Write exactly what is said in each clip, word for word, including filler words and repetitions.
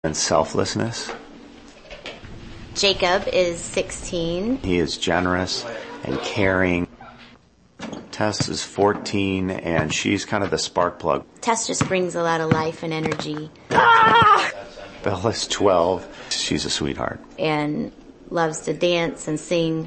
and selflessness. Jacob is sixteen. He is generous and caring. Tess is fourteen, and she's kind of the spark plug. Tess just brings a lot of life and energy. Ah! Bella's twelve. She's a sweetheart. And loves to dance and sing.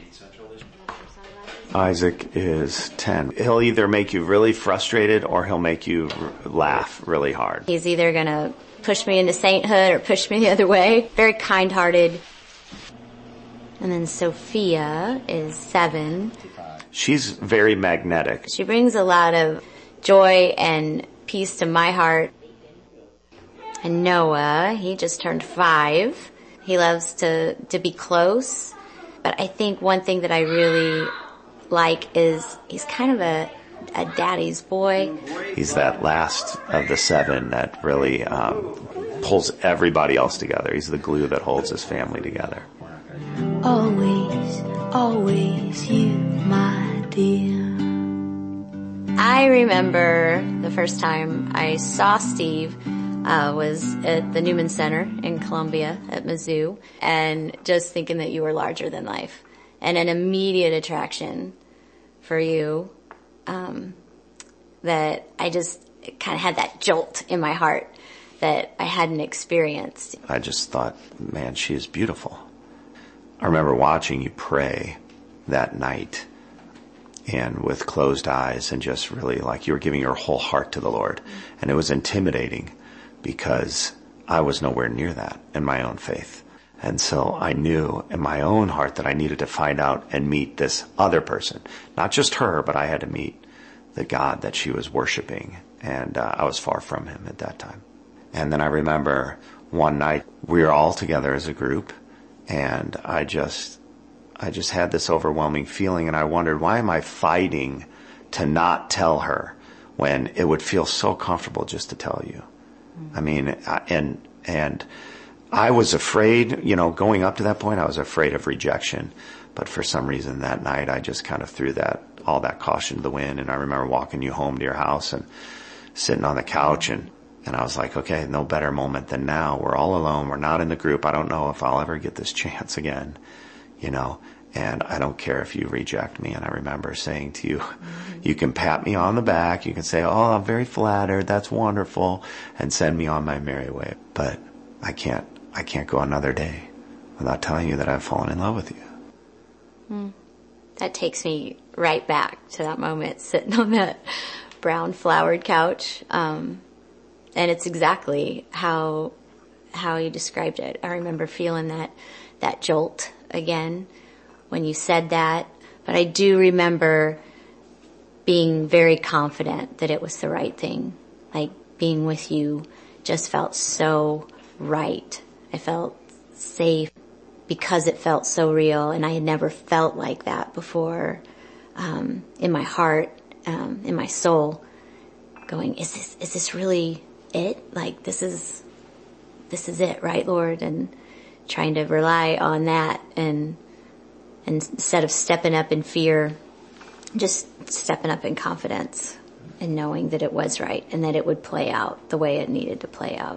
Isaac is ten. He'll either make you really frustrated or he'll make you r- laugh really hard. He's either going to push me into sainthood or push me the other way. Very kind-hearted. And then Sophia is seven. She's very magnetic. She brings a lot of joy and peace to my heart. And Noah, he just turned five. He loves to, to be close. But I think one thing that I really like is he's kind of a, a daddy's boy. He's that last of the seven that really um, pulls everybody else together. He's the glue that holds his family together. Always, always you, my dear. I remember the first time I saw Steve uh, was at the Newman Center in Columbia at Mizzou, and just thinking that you were larger than life. And an immediate attraction for you, um, that I just kind of had that jolt in my heart that I hadn't experienced. I just thought, man, she is beautiful. I remember watching you pray that night and with closed eyes and just really like you were giving your whole heart to the Lord. And it was intimidating because I was nowhere near that in my own faith. And so I knew in my own heart that I needed to find out and meet this other person. Not just her, but I had to meet the God that she was worshiping. And uh, I was far from him at that time. And then I remember one night we were all together as a group, and I just, I just had this overwhelming feeling, and I wondered, why am I fighting to not tell her when it would feel so comfortable just to tell you? I mean, and, and I was afraid, you know, going up to that point, I was afraid of rejection. But for some reason that night, I just kind of threw that, all that caution to the wind. And I remember walking you home to your house and sitting on the couch, and, and I was like, okay, no better moment than now. We're all alone. We're not in the group. I don't know if I'll ever get this chance again, you know, and I don't care if you reject me. And I remember saying to you, mm-hmm. you can pat me on the back. You can say, oh, I'm very flattered. That's wonderful. And send me on my merry way. But I can't, I can't go another day without telling you that I've fallen in love with you. Mm. That takes me right back to that moment sitting on that brown flowered couch. Um, and it's exactly how, how you described it. I remember feeling that, that jolt again when you said that. But I do remember being very confident that it was the right thing. Like being with you just felt so right. I felt safe because it felt so real, and I had never felt like that before, um, in my heart, um, in my soul, going, is this, is this really it? Like, this is, this is it, right, Lord? And trying to rely on that, and, and instead of stepping up in fear, just stepping up in confidence and knowing that it was right and that it would play out the way it needed to play out.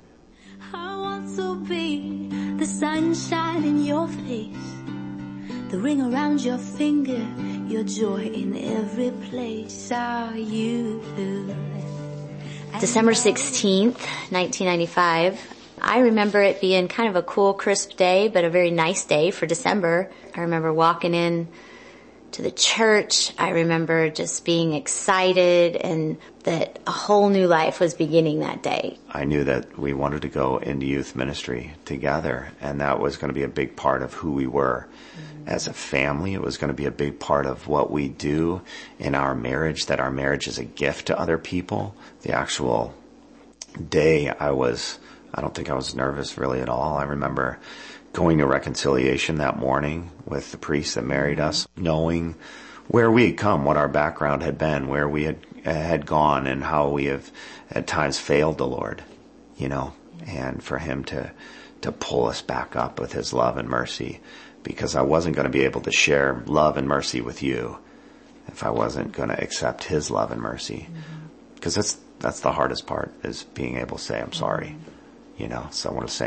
I want to be the sunshine in your face, the ring around your finger, your joy in every place. Are you? December sixteenth, nineteen ninety-five. I remember it being kind of a cool, crisp day, but a very nice day for December. I remember walking in to the church. I remember just being excited and that a whole new life was beginning that day. I knew that we wanted to go into youth ministry together, and that was going to be a big part of who we were mm-hmm. as a family. It was going to be a big part of what we do in our marriage, that our marriage is a gift to other people. The actual day I was, I don't think I was nervous really at all. I remember going to reconciliation that morning with the priest that married us, knowing where we had come, what our background had been, where we had had gone, and how we have at times failed the Lord, you know, and for him to to pull us back up with his love and mercy, because I wasn't going to be able to share love and mercy with you if I wasn't going to accept his love and mercy, because mm-hmm. that's that's the hardest part, is being able to say I'm sorry. You know, so I want to say